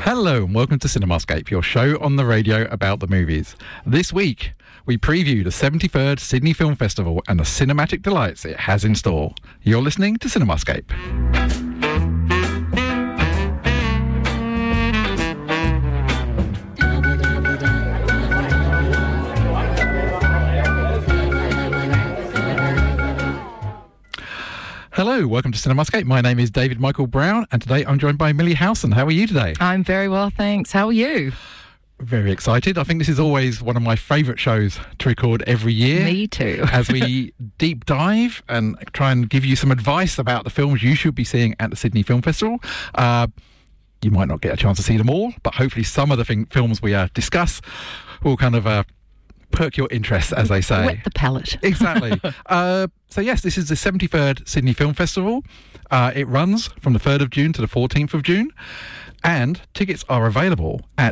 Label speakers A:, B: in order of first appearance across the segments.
A: Hello and welcome to Cinemascape, your show on the radio about the movies. This week, we preview the 73rd Sydney Film Festival and the cinematic delights it has in store. You're listening to Cinemascape. Hello, welcome to Cinemascape. My name is David Michael Brown, and today I'm joined by Millie Howson. How are you today?
B: I'm very well, thanks. How are you?
A: Very excited. I think this is always one of my favourite shows to record every year.
B: Me too.
A: As we deep dive and try and give you some advice about the films you should be seeing at the Sydney Film Festival. You might not get a chance to see them all, but hopefully some of the films we discuss will kind of perk your interest, as they say.
B: Wet the palate.
A: Exactly. So yes, this is the 73rd Sydney Film Festival. It runs from the 3rd of June to the 14th of June. And tickets are available at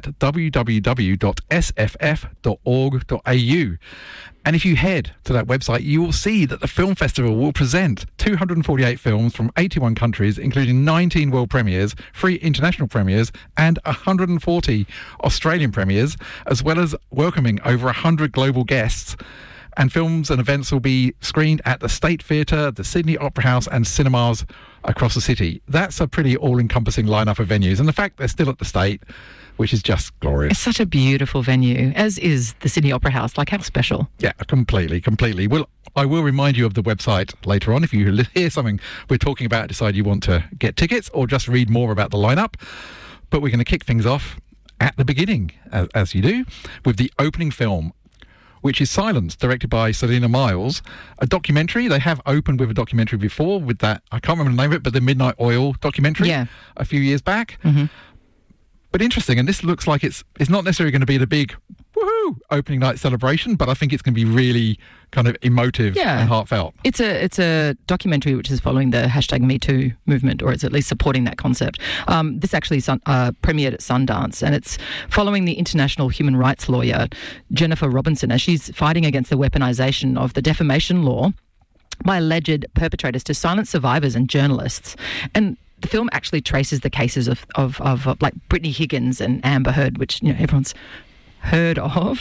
A: www.sff.org.au. And if you head to that website, you will see that the film festival will present 248 films from 81 countries, including 19 world premieres, 3 international premieres, and 140 Australian premieres, as well as welcoming over 100 global guests. And films and events will be screened at the State Theatre, the Sydney Opera House and cinemas across the city. That's a pretty all-encompassing lineup of venues. And the fact they're still at the State, which is just glorious.
B: It's such a beautiful venue, as is the Sydney Opera House. Like, how special.
A: Yeah, completely. Well, I will remind you of the website later on if you hear something we're talking about, decide you want to get tickets or just read more about the lineup. But we're going to kick things off at the beginning, as you do, with the opening film, which is Silence, directed by Selina Miles, a documentary. They have opened with a documentary before with that, I can't remember the name of it, but the Midnight Oil documentary a few years back. Mm-hmm. But interesting, and this looks like it's not necessarily going to be the big woohoo opening night celebration, but I think it's going to be really kind of emotive and heartfart.
B: It's a documentary which is following the #MeToo movement, or it's at least supporting that concept. This actually premiered at Sundance, and it's following the international human rights lawyer Jennifer Robinson as she's fighting against the weaponization of the defamation law by alleged perpetrators to silence survivors and journalists. And the film actually traces the cases of like Brittany Higgins and Amber Heard, which everyone's heard of.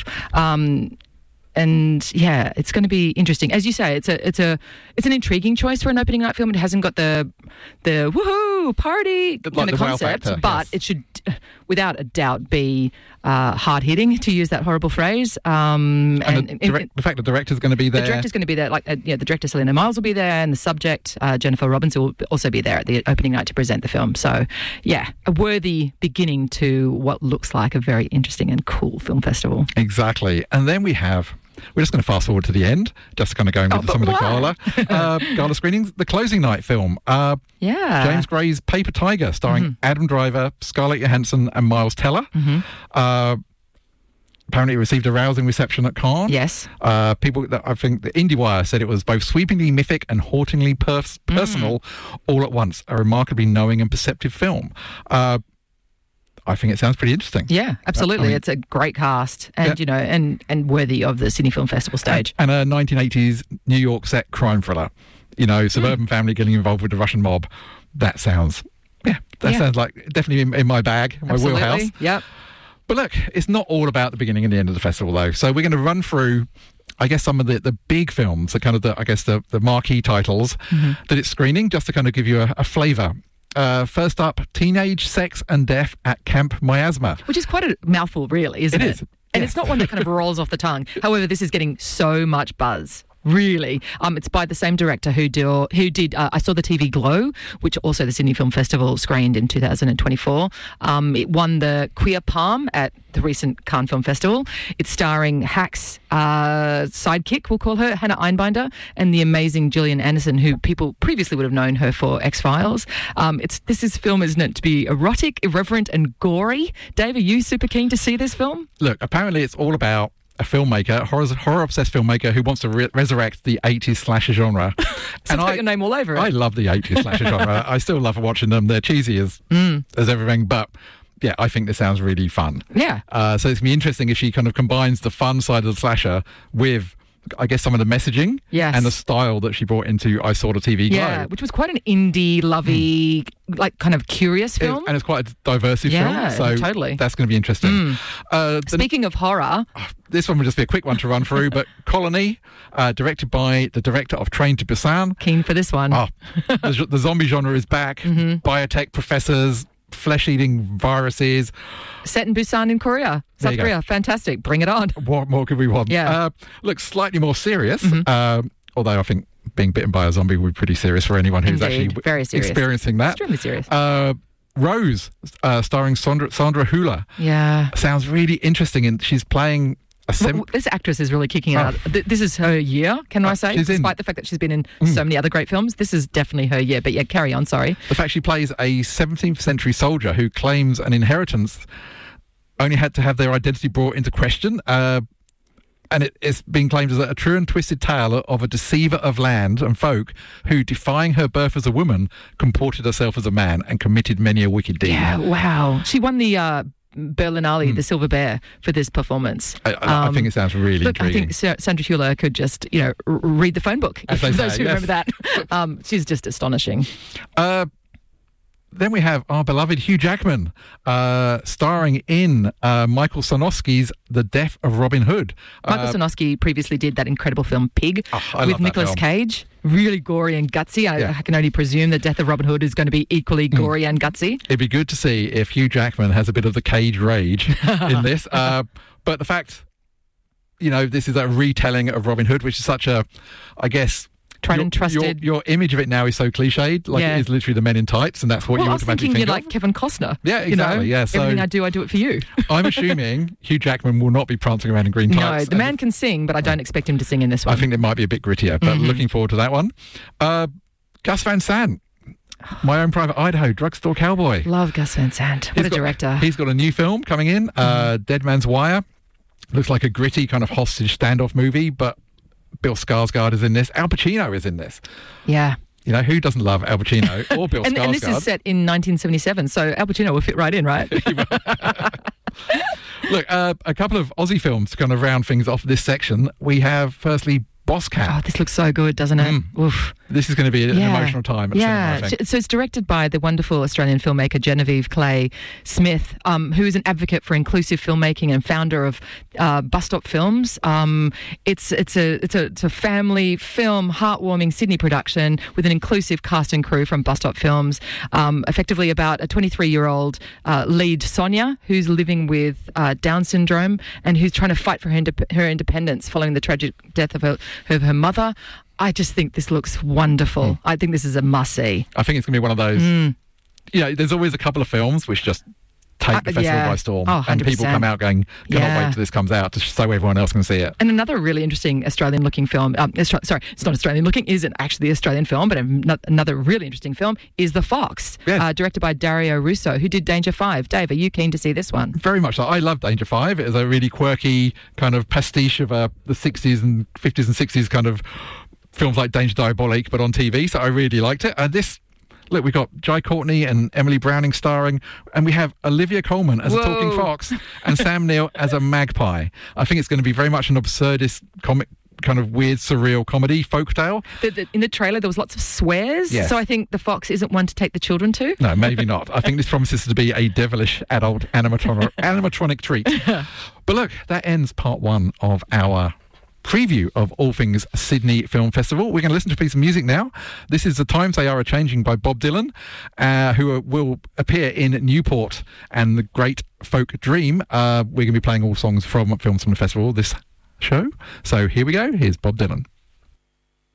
B: And yeah, it's going to be interesting. As you say, it's an intriguing choice for an opening night film. It hasn't got the woohoo party kind of concept, but it should, without a doubt, be hard hitting, to use that horrible phrase.
A: And the fact the director's going to be there.
B: The director's going to be there. The director Selina Miles will be there, and the subject Jennifer Robinson will also be there at the opening night to present the film. So yeah, a worthy beginning to what looks like a very interesting and cool film festival.
A: Exactly, and then we're just going to fast forward to the end, just kind of going with some of the gala screenings. The closing night film, James Gray's Paper Tiger, starring Adam Driver, Scarlett Johansson and Miles Teller. Apparently it received a rousing reception at Cannes.
B: Yes.
A: I think the IndieWire said it was both sweepingly mythic and hauntingly personal all at once. A remarkably knowing and perceptive film. I think it sounds pretty interesting.
B: Yeah, absolutely. It's a great cast and, and worthy of the Sydney Film Festival stage.
A: And a 1980s New York set crime thriller. Suburban family getting involved with the Russian mob. That sounds like definitely in my bag, my wheelhouse.
B: Yep.
A: But look, it's not all about the beginning and the end of the festival, though. So we're going to run through, I guess, some of the big films, the kind of the marquee titles that it's screening, just to kind of give you a flavour. First up, Teenage Sex and Death at Camp Miasma.
B: Which is quite a mouthful, really, isn't it?
A: It is.
B: And it's not one that kind of rolls off the tongue. However, this is getting so much buzz. Really. It's by the same director who did I Saw the TV Glow, which also the Sydney Film Festival screened in 2024. It won the Queer Palm at the recent Cannes Film Festival. It's starring Hack's sidekick, we'll call her, Hannah Einbinder, and the amazing Gillian Anderson, who people previously would have known her for X-Files. This film is meant to be erotic, irreverent and gory. Dave, are you super keen to see this film?
A: Look, apparently it's all about a filmmaker, horror-obsessed filmmaker who wants to resurrect the 80s slasher genre.
B: And put your name all over it.
A: I love the 80s slasher genre. I still love watching them. They're cheesy as everything, but yeah, I think this sounds really fun.
B: Yeah.
A: So it's going to be interesting if she kind of combines the fun side of the slasher with I guess, some of the messaging
B: Yes.
A: and the style that she brought into I Saw the TV Glow.
B: Yeah, which was quite an indie, lovey, like kind of curious film.
A: And it's quite a diverse
B: Yeah,
A: film, so
B: totally.
A: that's going to be interesting.
B: Speaking of horror,
A: This one will just be a quick one to run through, but Colony, directed by the director of Train to Busan.
B: keen for this one.
A: Oh, the zombie genre is back. Biotech professors, flesh-eating viruses.
B: Set in Busan in Korea,
A: There
B: South
A: you go.
B: Korea. Fantastic. Bring it on.
A: What more could we want?
B: Yeah.
A: Looks slightly more serious, although I think being bitten by a zombie would be pretty serious for anyone who's
B: Indeed.
A: actually
B: Very serious.
A: experiencing that.
B: Extremely serious.
A: Rose, starring Sandra Hüller.
B: Yeah.
A: Sounds really interesting, and she's playing a
B: This actress is really kicking it out. This is her year, can I say?
A: she's in-
B: Despite the fact that she's been in so many other great films, this is definitely her year. But yeah, carry on, sorry.
A: The fact she plays a 17th century soldier who claims an inheritance only had to have their identity brought into question. And it's being claimed as a true and twisted tale of a deceiver of land and folk who, defying her birth as a woman, comported herself as a man and committed many a wicked deed.
B: Yeah, wow. She won the Berlinale, the Silver Bear, for this performance.
A: I think it sounds really
B: Look,
A: intriguing.
B: I think Sandra Hüller could just, read the phone book.
A: As
B: For
A: they
B: those
A: say,
B: who
A: yes.
B: remember that. She's just astonishing.
A: Then we have our beloved Hugh Jackman, starring in Michael Sonoski's The Death of Robin Hood.
B: Michael Sonoski previously did that incredible film Pig
A: I love
B: with
A: that
B: Nicolas
A: film.
B: Cage. Really gory and gutsy.
A: Yeah.
B: I can only presume The Death of Robin Hood is going to be equally gory and gutsy.
A: It'd be good to see if Hugh Jackman has a bit of the Cage rage in this. But the fact, this is a retelling of Robin Hood, which is such a, I guess...
B: Tried and trusted.
A: Your image of it now is so cliched. Like,
B: Yeah.
A: it is literally the men in tights, and that's what you
B: I was
A: automatically
B: thinking
A: think
B: you're
A: of.
B: like Kevin Costner.
A: Yeah, exactly, yeah, so-
B: Everything I do it for you.
A: I'm assuming Hugh Jackman will not be prancing around in green
B: No,
A: tights.
B: the man can sing, but I don't expect him to sing in this one.
A: I think it might be a bit grittier, but looking forward to that one. Gus Van Sant, My Own Private Idaho, Drugstore Cowboy.
B: Love Gus Van Sant. What a director.
A: He's got a new film coming in, Dead Man's Wire. Looks like a gritty kind of hostage standoff movie, but Bill Skarsgård is in this. Al Pacino is in this.
B: Yeah.
A: Who doesn't love Al Pacino or Bill Skarsgård?
B: And this is set in 1977, so Al Pacino will fit right in, right?
A: Look, a couple of Aussie films to kind of round things off this section. We have, firstly, Boss Cat.
B: Oh, this looks so good, doesn't it? Oof.
A: This is going to be an emotional time at cinema, I think.
B: So it's directed by the wonderful Australian filmmaker Genevieve Clay Smith, who is an advocate for inclusive filmmaking and founder of Bus Stop Films. It's a family film, heartwarming Sydney production with an inclusive cast and crew from Bus Stop Films. Effectively about a 23-year-old lead, Sonia, who's living with Down syndrome and who's trying to fight for her independence following the tragic death of her mother. I just think this looks wonderful. I think this is a must-see.
A: I think it's going to be one of those... there's always a couple of films which just take the festival by storm.
B: Oh, 100%.
A: And people come out going, cannot wait till this comes out, just so everyone else can see it.
B: And another really interesting Australian-looking film, sorry, it's not Australian-looking, isn't actually the Australian film, but another really interesting film is The Fox,
A: Yes.
B: directed by Dario Russo, who did Danger 5. Dave, are you keen to see this one?
A: Very much so. I love Danger 5. It is a really quirky kind of pastiche of the 60s and 50s and 60s kind of films like Danger Diabolique, but on TV, so I really liked it. And this... Look, we've got Jai Courtney and Emily Browning starring, and we have Olivia Colman as a talking fox and Sam Neill as a magpie. I think it's going to be very much an absurdist comic, kind of weird, surreal comedy, folktale.
B: In the trailer, there was lots of swears,
A: Yes.
B: so I think The Fox isn't one to take the children to.
A: No, maybe not. I think this promises to be a devilish adult animatronic treat. But look, that ends part one of our preview of all things Sydney Film Festival. We're going to listen to a piece of music now. This is The Times They Are A-Changing by Bob Dylan, who will appear in Newport and The Great Folk Dream. We're going to be playing all songs from films from the festival this show. So here we go. Here's Bob Dylan.